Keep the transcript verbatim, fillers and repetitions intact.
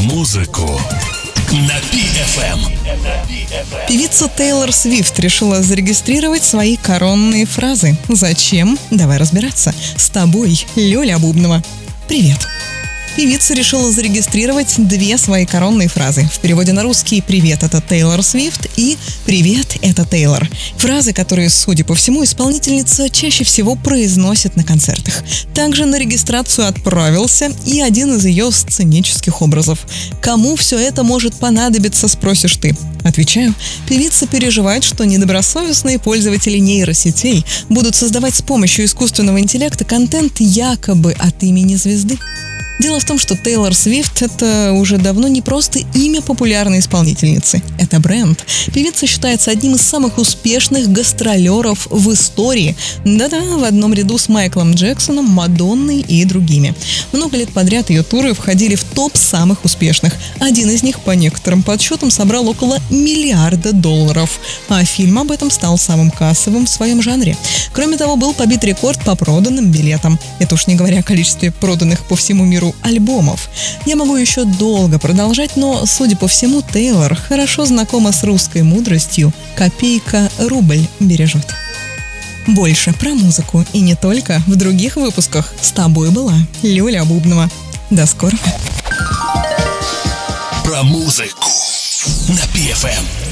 музыку на пи эф эм. Певица Тейлор Свифт решила зарегистрировать свои коронные фразы. Зачем? Давай разбираться. С тобой, Лёля Бубнова. Привет. Певица решила зарегистрировать две свои коронные фразы. В переводе на русский «Привет, это Тейлор Свифт» и «Привет, это Тейлор». Фразы, которые, судя по всему, исполнительница чаще всего произносит на концертах. Также на регистрацию отправился и один из ее сценических образов. Кому все это может понадобиться, спросишь ты? Отвечаю, певица переживает, что недобросовестные пользователи нейросетей будут создавать с помощью искусственного интеллекта контент якобы от имени звезды. Дело в том, что Тейлор Свифт — это уже давно не просто имя популярной исполнительницы. Это бренд. Певица считается одним из самых успешных гастролеров в истории. Да-да, в одном ряду с Майклом Джексоном, Мадонной и другими. Много лет подряд ее туры входили в топ самых успешных. Один из них, по некоторым подсчетам, собрал около миллиарда долларов. А фильм об этом стал самым кассовым в своем жанре. Кроме того, был побит рекорд по проданным билетам. Это уж не говоря о количестве проданных по всему миру альбомов. Я могу еще долго продолжать, но, судя по всему, Тейлор хорошо знакома с русской мудростью «Копейка рубль бережет». Больше про музыку и не только в других выпусках. С тобой была Лёля Бубнова. До скорого. Про музыку на пи эф эм.